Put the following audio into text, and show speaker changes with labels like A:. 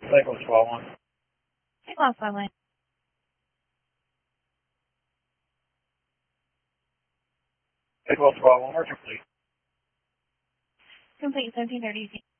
A: Cycle 12-1.
B: Take off by line.
A: Cycle 12-1, we're complete.
B: Complete 1730.